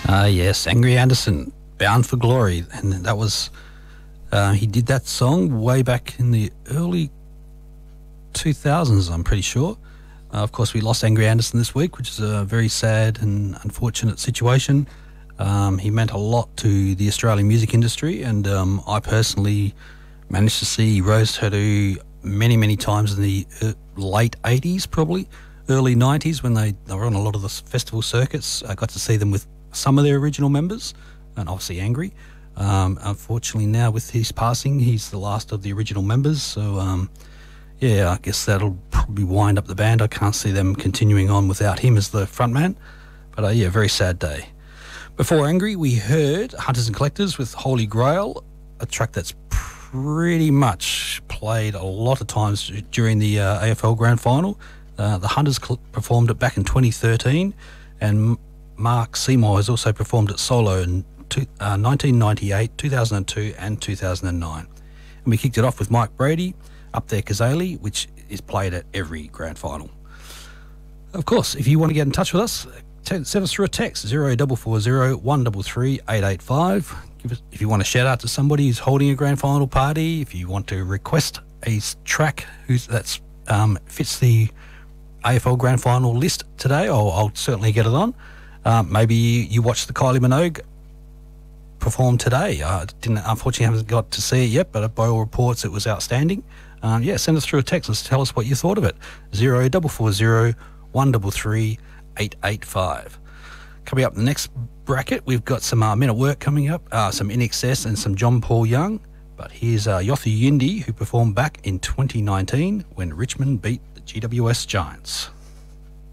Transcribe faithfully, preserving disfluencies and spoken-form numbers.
Ah, yes, Angry Anderson, Bound for Glory, and that was uh, he did that song way back in the early two thousands, I'm pretty sure. Uh, of course, we lost Angry Anderson this week, which is a very sad and unfortunate situation. Um, he meant a lot to the Australian music industry, and um, I personally managed to see Rose Tattoo many, many times in the uh, late eighties, probably early nineties, when they, they were on a lot of the festival circuits. I got to see them with some of their original members, and obviously Angry. Um, unfortunately, now with his passing, he's the last of the original members. So, um, yeah, I guess that'll probably wind up the band. I can't see them continuing on without him as the frontman. But, uh, yeah, very sad day. Before Angry, we heard Hunters and Collectors with Holy Grail, a track that's pretty much played a lot of times during the uh, A F L Grand Final. Uh, the Hunters cl- performed it back in twenty thirteen, and Mark Seymour has also performed it solo in two, uh, nineteen ninety-eight, two thousand two and two thousand nine. And we kicked it off with Mike Brady, Up There Kazali, which is played at every grand final. Of course, if you want to get in touch with us, t- send us through a text, zero four four zero, one three three, eight eight five. Give us, if you want to shout out to somebody who's holding a grand final party, if you want to request a track who's that's um, fits the A F L grand final list today, I'll, I'll certainly get it on. Um, maybe you watched the Kylie Minogue perform today. I uh, didn't, unfortunately, haven't got to see it yet, but by all reports, it was outstanding. Um, yeah, send us through a text and tell us what you thought of it. Zero double four zero one double three eight eight five. Coming up in the next bracket, we've got some uh, Men at Work coming up, uh, some In Excess and some John Paul Young. But here's uh, Yothu Yindi, who performed back in twenty nineteen when Richmond beat the G W S Giants.